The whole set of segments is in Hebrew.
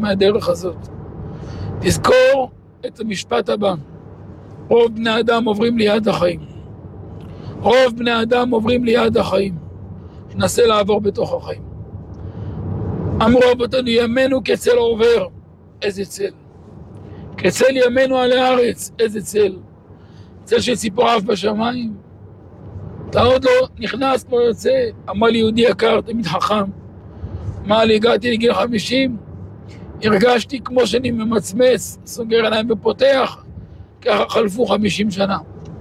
מהדרך הזאת. תזכור את המשפט הבא. רוב בני אדם עוברים ליד החיים. רוב בני אדם עוברים ליד החיים. ננסה לעבור בתוך החיים. אמרו רבותינו, ימינו כצל עובר. איזה צל? כצל ימינו על הארץ. איזה צל? צל של ציפור אף בשמיים. אתה עוד לא נכנס, לא יוצא. אמר לי יהודי יקר, תמיד חכם. מה לי, הגעתי לגיל 50, הרגשתי כמו שאני ממצמץ, סוגר עיניים ופותח, ככה חלפו 50 שנה.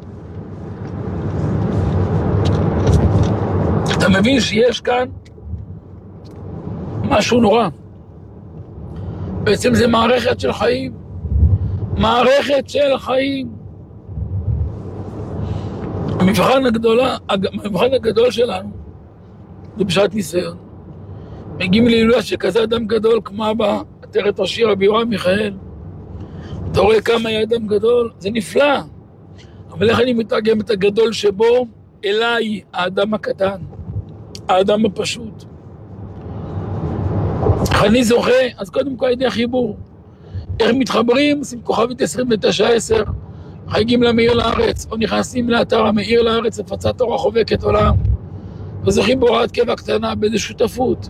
אתה מבין שיש כאן משהו נורא. בעצם זה מערכת של חיים. מערכת של חיים. המבחן הגדול שלנו זה בשעת ניסיון. מגיעים להילולה שכזה אדם גדול כמו אבא, עטרת ראשי רבי יורם מיכאל. אתה רואה כמה היה אדם גדול, זה נפלא. אבל איך אני מתרגם את הגדול שבו אליי, האדם הקטן, האדם הפשוט. איך אני זוכה? אז קודם כל ידי חיבור. איך מתחברים? עושים כוכבית 2910, חייגים למאיר לארץ, או נכנסים לאתר המאיר לארץ, הפצת תורה חובקת עולם, וזוכים בהוראת קבע קטנה באיזו שותפות.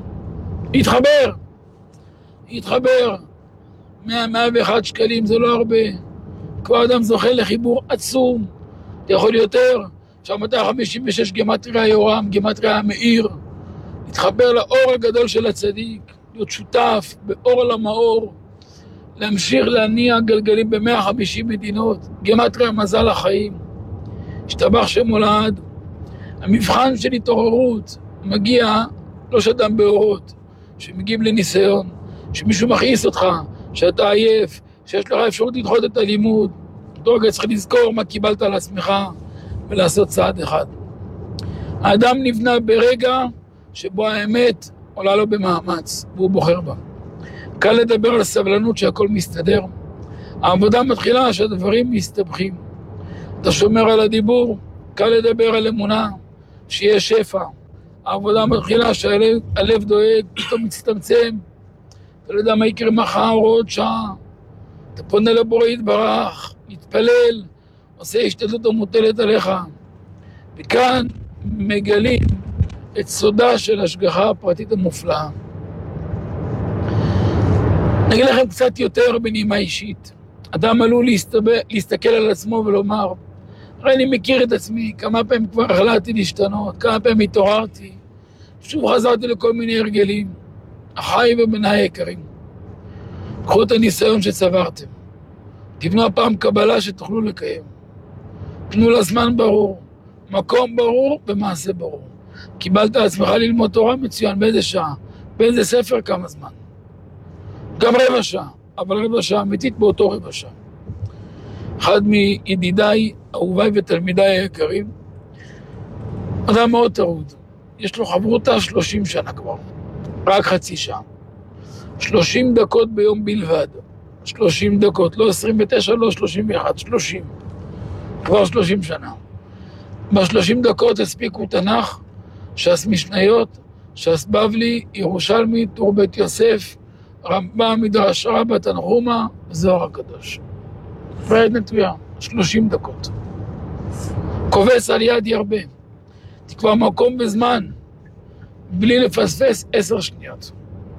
יתחבר. 101 שקלים זה לא הרבה. כבר אדם זוכה לחיבור עצום. אתה יכול יותר. עכשיו 256 גמטריה יורם, גמטריה מאיר. להתחבר לאור הגדול של הצדיק. להיות שותף באור למאור. להמשיך להניע גלגלים ב-150 מדינות. גמטריה מזל החיים. השתבח שמולד. המבחן של התעוררות מגיע לא שאדם באורות. שמגיעים לניסיון, שמישהו מכעיס אותך, שאתה עייף, שיש לך אפשרות לדחות את הלימוד, אותו רגע צריך לזכור מה קיבלת על עצמך ולעשות צעד אחד. האדם נבנה ברגע שבו האמת עולה לו במאמץ, והוא בוחר בה. קל לדבר על סבלנות שהכל מסתדר. העבודה מתחילה שהדברים מסתבכים. אתה שומר על הדיבור, קל לדבר על אמונה, שיש שפע. העבודה מתחילה שהלב דואג, פתאום מצטמצם, אתה לא יודע מה יקרה מחר או עוד שעה, אתה פונה לבורא יתברך, מתפלל, עושה השתדלות המוטלת עליך, וכאן מגלים את סודה של השגחה הפרטית המופלאה. נגיד לכם קצת יותר בנימה אישית. אדם עלול להסתכל על עצמו ולומר, הרי אני מכיר את עצמי, כמה פעמים כבר החלטתי להשתנות, כמה פעמים התעוררתי, שוב חזרתי לכל מיני הרגלים, אחי ובני היקרים. קחו את הניסיון שצברתם, תבנו הפעם קבלה שתוכלו לקיים. תנו לה זמן ברור, מקום ברור ומעשה ברור. קיבלת עצמך ללמוד תורה מצוין, באיזה שעה, באיזה ספר כמה זמן. גם רבע שעה, אבל רבע שעה אמיתית באותו רבע שעה. אחד מידידיי, אהוביי ותלמידיי היקרים, אדם מאוד טרוד. יש לו חברותה 30 שנה כבר, רק חצי שעה. 30 דקות ביום בלבד. 30 דקות, לא 29, לא 31, 30. כבר 30 שנה. ב-30 דקות הספיקו תנ"ך, ש"ס משניות, ש"ס בבלי, ירושלמי, טור בית יוסף, רמב"ם, מדרש רבה, תנחומה, זוהר הקדוש. ועד נטויה, 30 דקות. כובס על יד ירבה. תקבע מקום בזמן, בלי לפספס 10 שניות.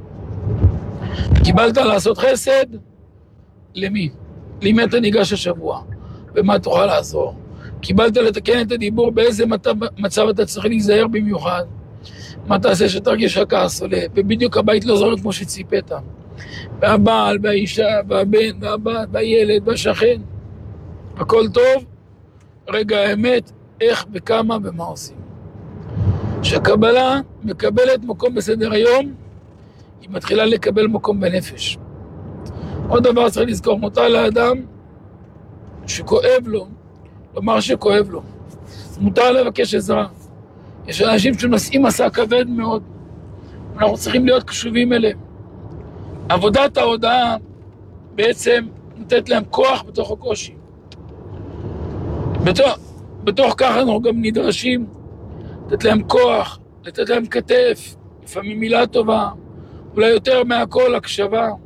קיבלת לעשות חסד? למי? למי אתה ניגש השבוע? ומה תוכל לעזור? קיבלת לתקן את הדיבור, באיזה מצב אתה צריך להיזהר במיוחד? מה תעשה שתרגיש הכעס עולה? ובדיוק הבית לא זורק כמו שציפית. והבעל, והאישה, והבן, והבת, והילד, והשכן. הכל טוב, רגע האמת, איך וכמה ומה עושים. שהקבלה מקבלת מקום בסדר היום, היא מתחילה לקבל מקום בנפש. עוד דבר צריך לזכור, מותר לאדם שכואב לו, לומר שכואב לו. מותר לבקש עזרה. יש אנשים שנושאים מסע כבד מאוד, אנחנו צריכים להיות קשובים אליהם. עבודת ההודעה בעצם נותנת להם כוח בתוך הקושי. בתוך כך אנחנו גם נדרשים לתת להם כוח, לתת להם כתף, לפעמים מילה טובה, אולי יותר מהכל הקשבה.